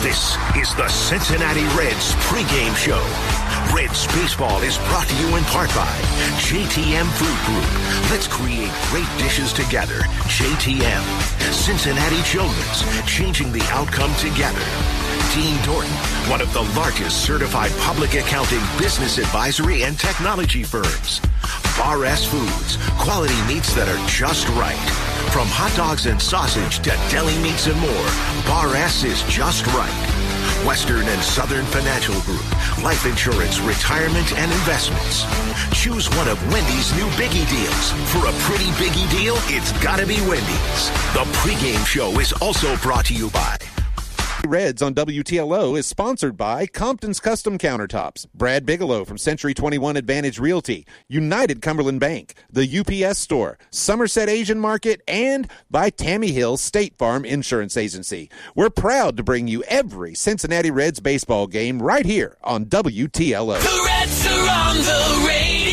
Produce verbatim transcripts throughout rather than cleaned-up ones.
This is the Cincinnati Reds pregame show. Reds baseball is brought to you in part by J T M Food Group. Let's create great dishes together. J T M. Cincinnati Children's, changing the outcome together. Dean Dorton, one of the largest certified public accounting, business advisory, and technology firms. Bar S Foods, quality meats that are just right. From hot dogs and sausage to deli meats and more, Bar S is just right. Western and Southern Financial Group, life insurance, retirement, and investments. Choose one of Wendy's new Biggie deals. For a pretty Biggie deal, it's gotta be Wendy's. The pregame show is also brought to you by Reds on W T L O is sponsored by Compton's Custom Countertops, Brad Bigelow from Century twenty-one Advantage Realty, United Cumberland Bank, the U P S Store, Somerset Asian Market, and by Tammy Hill State Farm Insurance Agency. We're proud to bring you every Cincinnati Reds baseball game right here on W T L O. The Reds are on the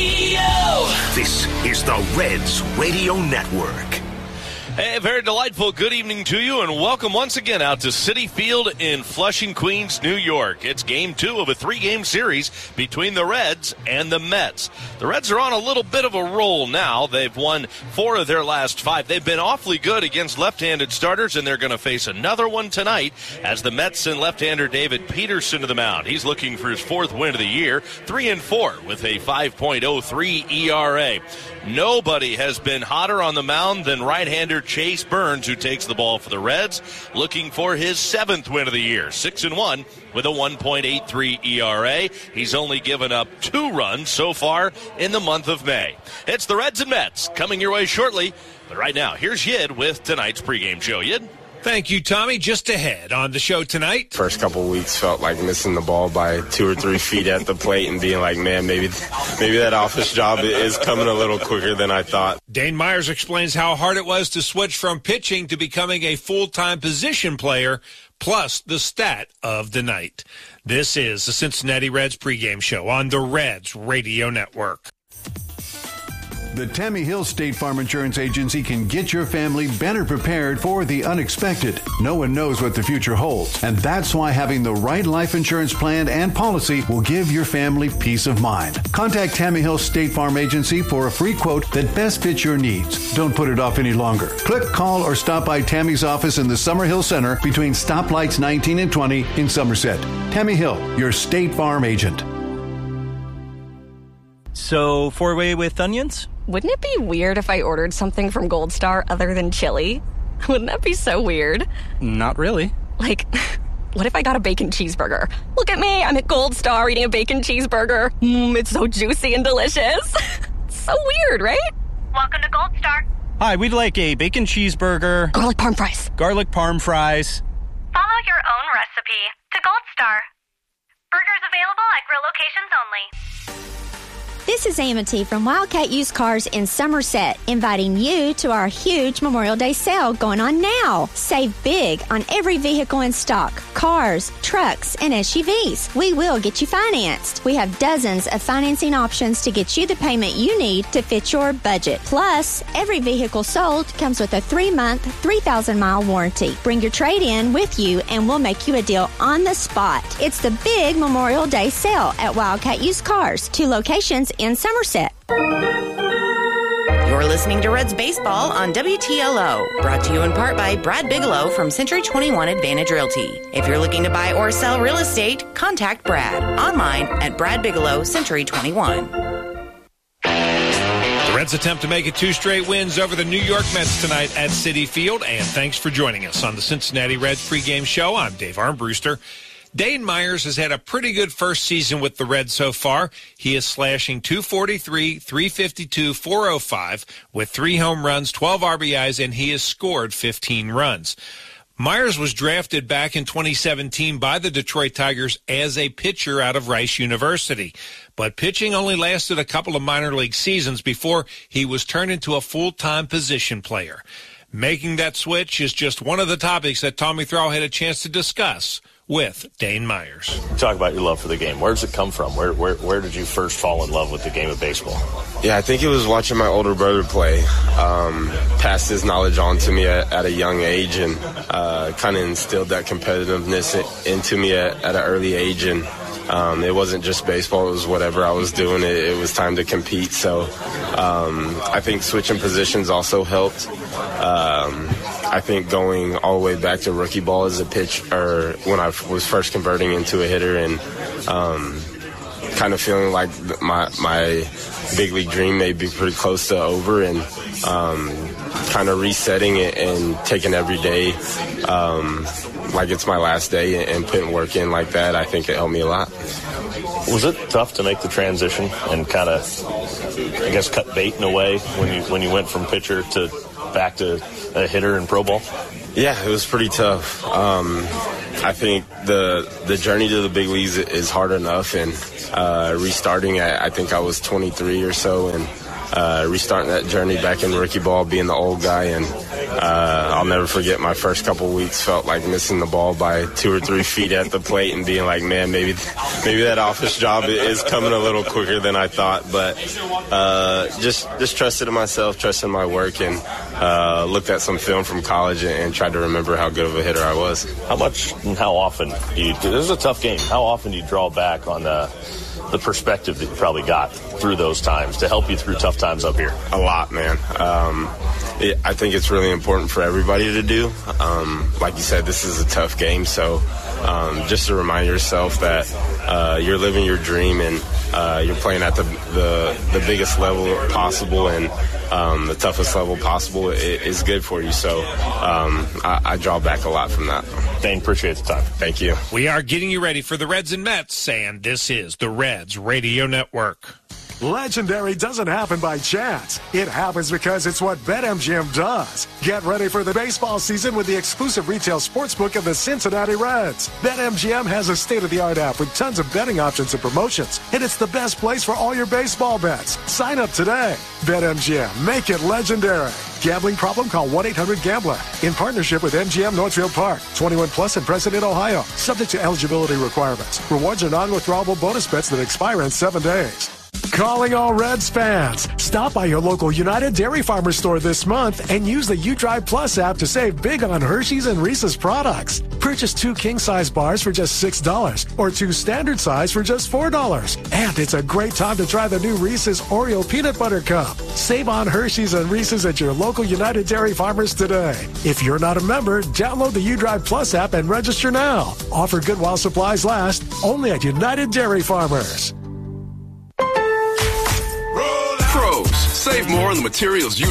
radio. This is the Reds Radio Network. Hey, very delightful good evening to you, and welcome once again out to Citi Field in Flushing, Queens, New York. It's game two of a three-game series between the Reds and the Mets. The Reds are on a little bit of a roll now. They've won four of their last five. They've been awfully good against left-handed starters, and they're going to face another one tonight as the Mets send left-hander David Peterson to the mound. He's looking for his fourth win of the year, three and four with a five point oh three E R A. Nobody has been hotter on the mound than right-hander Chase Burns, who takes the ball for the Reds, looking for his seventh win of the year, six and one with a one point eight three E R A. He's only given up two runs so far in the month of May. It's the Reds and Mets coming your way shortly, but right now, here's Yid with tonight's pregame show. Yid? Thank you, Tommy. Just ahead on the show tonight. First couple of weeks felt like missing the ball by two or three feet at the plate and being like, man, maybe maybe that office job is coming a little quicker than I thought. Dane Myers explains how hard it was to switch from pitching to becoming a full-time position player, plus the stat of the night. This is the Cincinnati Reds pregame show on the Reds Radio Network. The Tammy Hill State Farm Insurance Agency can get your family better prepared for the unexpected. No one knows what the future holds, and that's why having the right life insurance plan and policy will give your family peace of mind. Contact Tammy Hill State Farm Agency for a free quote that best fits your needs. Don't put it off any longer. Click, call, or stop by Tammy's office in the Summerhill Center between stoplights nineteen and twenty in Somerset. Tammy Hill, your State Farm agent. So, four-way with onions? Wouldn't it be weird if I ordered something from Gold Star other than chili? Wouldn't that be so weird? Not really. Like, what if I got a bacon cheeseburger? Look at me, I'm at Gold Star eating a bacon cheeseburger. Mmm, it's so juicy and delicious. It's so weird, right? Welcome to Gold Star. Hi, we'd like a bacon cheeseburger. Garlic parm fries. Garlic parm fries. Follow your own recipe to Gold Star. Burgers available at grill locations only. This is Amity from Wildcat Used Cars in Somerset, inviting you to our huge Memorial Day sale going on now. Save big on every vehicle in stock, cars, trucks, and S U Vs. We will get you financed. We have dozens of financing options to get you the payment you need to fit your budget. Plus, every vehicle sold comes with a three-month, three thousand mile warranty. Bring your trade-in with you and we'll make you a deal on the spot. It's the big Memorial Day sale at Wildcat Used Cars, two locations in Somerset. You're listening to Reds Baseball on W T L O, brought to you in part by Brad Bigelow from Century twenty-one Advantage Realty. If you're looking to buy or sell real estate, contact Brad online at Brad Bigelow Century twenty-one. The Reds attempt to make it two straight wins over the New York Mets tonight at Citi Field, and thanks for joining us on the Cincinnati Reds pregame show. I'm Dave Armbruster. Dane Myers has had a pretty good first season with the Reds so far. He is slashing two forty-three, three fifty-two, four oh five with three home runs, twelve R B Is, and he has scored fifteen runs. Myers was drafted back in twenty seventeen by the Detroit Tigers as a pitcher out of Rice University. But pitching only lasted a couple of minor league seasons before he was turned into a full-time position player. Making that switch is just one of the topics that Tommy Thrall had a chance to discuss with Dane Myers. Talk about your love for the game. Where does it come from? Where, where, where did you first fall in love with the game of baseball? Yeah, I think it was watching my older brother play. Um, passed his knowledge on to me at, at a young age, and uh, kind of instilled that competitiveness into me at, at an early age. And um, it wasn't just baseball; it was whatever I was doing. It, it was time to compete. So um, I think switching positions also helped. Um, I think going all the way back to rookie ball as a pitch, or when I was first converting into a hitter, and um, kind of feeling like my my big league dream may be pretty close to over, and um, kind of resetting it and taking every day um, like it's my last day and putting work in like that. I think it helped me a lot. Was it tough to make the transition and kind of, I guess, cut bait in a way when you when you went from pitcher to back to a hitter in pro ball? Yeah, it was pretty tough. Um, I think the the journey to the big leagues is hard enough, and uh, restarting at, I think I was twenty-three or so, and uh, restarting that journey back in rookie ball, being the old guy, and uh, I'll never forget my first couple weeks felt like missing the ball by two or three feet at the plate and being like, man, maybe maybe that office job is coming a little quicker than I thought. But uh, just just trusted in myself, trusted in my work, and uh, looked at some film from college and, and tried to remember how good of a hitter I was. How much and how often do you, this is a tough game, how often do you draw back on the the perspective that you probably got through those times to help you through tough times up here? A lot, man. Um, it, I think it's really important for everybody to do. Um, like you said, this is a tough game, so um, just to remind yourself that uh, you're living your dream, and uh, you're playing at the, the the biggest level possible, and um, the toughest level possible is good for you. So um, I, I draw back a lot from that. Dane, appreciate the time. Thank you. We are getting you ready for the Reds and Mets, and this is the Reds Radio Network. Legendary doesn't happen by chance. It happens because it's what BetMGM does. Get ready for the baseball season with the exclusive retail sportsbook of the Cincinnati Reds. BetMGM has a state-of-the-art app with tons of betting options and promotions, and it's the best place for all your baseball bets. Sign up today. BetMGM, make it legendary. Gambling problem? Call one eight hundred gambler. In partnership with M G M Northfield Park. twenty-one plus and present in Ohio. Subject to eligibility requirements. Rewards are non-withdrawable bonus bets that expire in seven days. Calling all Reds fans. Stop by your local United Dairy Farmer store this month and use the U-Drive Plus app to save big on Hershey's and Reese's products. Purchase two king-size bars for just six dollars or two standard size for just four dollars. And it's a great time to try the new Reese's Oreo Peanut Butter Cup. Save on Hershey's and Reese's at your local United Dairy Farmers today. If you're not a member, download the U-Drive Plus app and register now. Offer good while supplies last, only at United Dairy Farmers. Pros, save more on the materials you